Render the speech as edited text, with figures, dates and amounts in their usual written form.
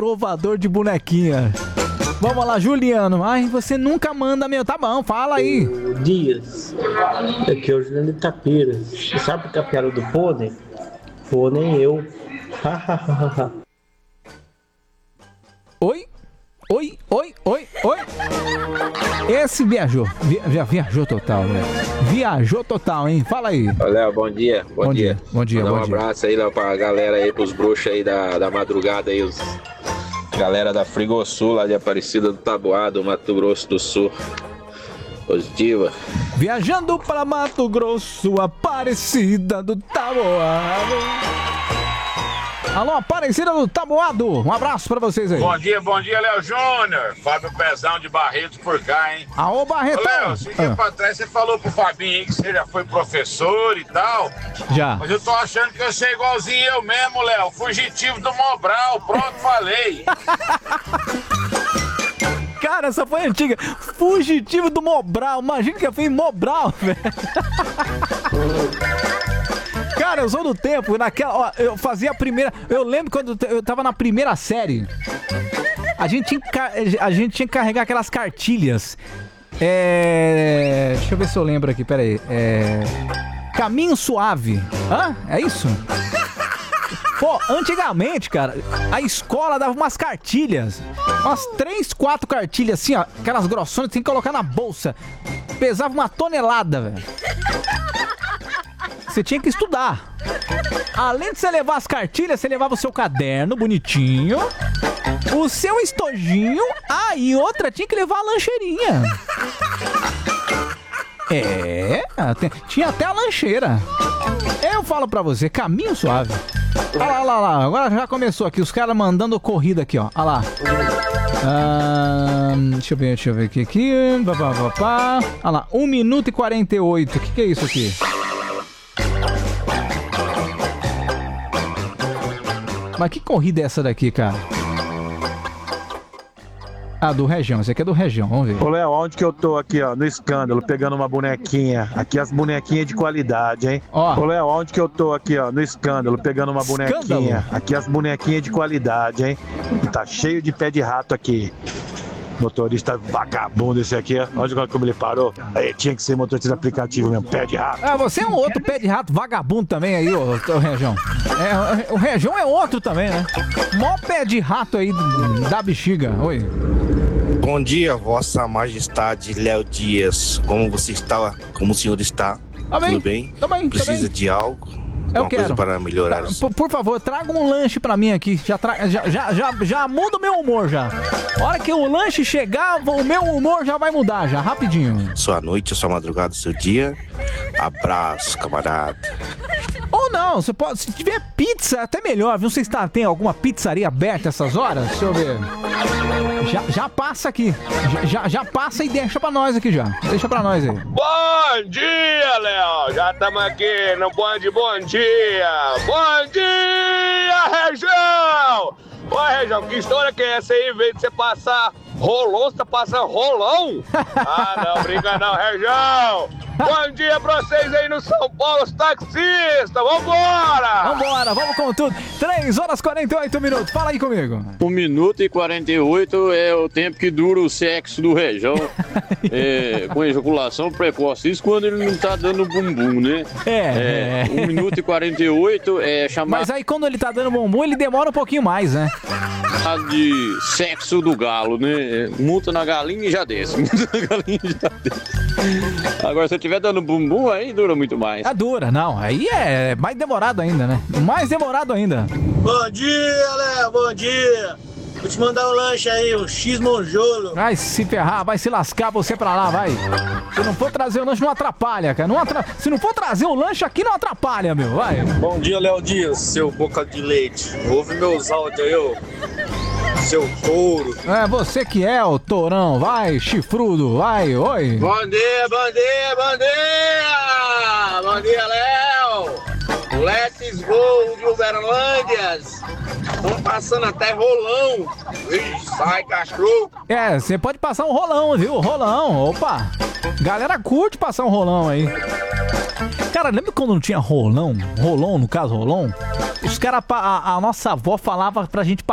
provador de bonequinha. Vamos lá, Juliano. Ai, você nunca manda meu. Tá bom, fala aí. Dias. Aqui é o Juliano de Itapira. Você sabe que é a piada do pônei? Pônei eu. Oi? Oi? Esse viajou. Viajou total, velho. Viajou total, hein? Fala aí. Léo, bom dia. Bom dia. Mandar um abraço aí, Léo, pra galera aí, pros bruxos aí da madrugada aí, os galera da Frigosul lá de Aparecida do Taboado, Mato Grosso do Sul. Positiva. Viajando para Mato Grosso, Aparecida do Taboado. Alô, Aparecida do Taboado. Um abraço pra vocês aí. Bom dia, Léo Júnior. Fábio Pezão de Barretos por cá, hein? Aô, Barretão. Léo, esse dia pra trás você falou pro Fabinho aí que você já foi professor e tal. Já. Mas eu tô achando que você é igualzinho eu mesmo, Léo. Fugitivo do Mobral. Pronto, falei. Cara, essa foi antiga. Fugitivo do Mobral. Imagina que eu fui em Mobral, velho. Cara, eu sou do tempo, naquela, ó, eu fazia a primeira, eu lembro quando eu tava na primeira série, a gente tinha que carregar aquelas cartilhas, deixa eu ver se eu lembro aqui, peraí, Caminho Suave, é isso? Pô, antigamente, cara, a escola dava umas cartilhas, umas 3, 4 cartilhas assim, ó, aquelas grossonas, tem que colocar na bolsa, pesava 1 tonelada, velho. Você tinha que estudar. Além de você levar as cartilhas, você levava o seu caderno bonitinho, o seu estojinho, e outra, tinha que levar a lancheirinha. Tinha até a lancheira. Eu falo pra você, Caminho Suave. Olha lá, agora já começou aqui, os caras mandando corrida aqui, ó. Olha lá. Deixa eu ver aqui. Olha lá, 1 minuto e 48. O que é isso aqui? Mas que corrida é essa daqui, cara? Do Região. Esse aqui é do Região, vamos ver. Ô, Léo, onde que eu tô aqui, ó? No Escândalo, pegando uma bonequinha. Aqui as bonequinhas de qualidade, hein? Ó. Ô, Léo, onde que eu tô aqui, ó? No Escândalo, pegando uma bonequinha. Escândalo? Aqui as bonequinhas de qualidade, hein? Tá cheio de pé de rato aqui. Motorista vagabundo esse aqui, ó. Olha como ele parou. Aí tinha que ser motorista de aplicativo mesmo, pé de rato. Você é um outro pé de rato vagabundo também aí, ô Região. O Região é outro também, né? Mó pé de rato aí da bexiga. Oi. Bom dia, Vossa Majestade Léo Dias. Como você está? Como o senhor está? Tudo bem? Tô bem. Precisa de algo? Eu Alguma quero. coisa para melhorar? Por favor, traga um lanche pra mim aqui. Já muda o meu humor já. A hora que o lanche chegar, o meu humor já vai mudar já, rapidinho. Sua noite, sua madrugada, seu dia. Abraço, camarada. Ou não, você pode, se tiver pizza, até melhor, viu? Não sei se tem alguma pizzaria aberta essas horas. Deixa eu ver. Já passa aqui. Já passa e deixa pra nós aqui já. Deixa pra nós aí. Bom dia, Léo. Já estamos aqui no Bom Dia. Bom dia, Região. Ô, Região, que história que é essa aí? Em vez de você passar rolão, você tá passando rolão? Não, brinca não, Região. Bom dia pra vocês aí no São Paulo, os taxistas. Vambora, vamos com tudo. 3 horas e 48 minutos. Fala aí comigo. 1 minuto e 48 é o tempo que dura o sexo do Região. Com ejaculação precoce. Isso quando ele não tá dando bumbum, né? 1 minuto e 48 é chamado. Mas aí quando ele tá dando bumbum, ele demora um pouquinho mais, né? De sexo do galo, né? Multa na galinha e já desce. Agora, se eu estiver dando bumbum, aí dura muito mais. Dura, não. Aí é mais demorado ainda, né? Mais demorado ainda. Bom dia, Léo. Bom dia. Vou te mandar um lanche aí, um X-Monjolo. Vai se ferrar, vai se lascar você pra lá, vai. Se não for trazer o lanche, não atrapalha, cara. Se não for trazer o lanche aqui, não atrapalha, meu. Vai. Bom dia, Léo Dias, seu boca de leite. Ouve meus áudios aí, ô. Seu touro. Você que é o tourão. Vai, chifrudo. Vai, oi. Bom dia. Bom dia, Léo. Let's go de Uberlândias. Estão passando até rolão. Ixi, sai, cachorro. Você pode passar um rolão, viu? Rolão, opa. Galera curte passar um rolão aí. Cara, lembra quando não tinha rolão? Rolão, no caso, rolão? Os caras, a nossa avó falava pra gente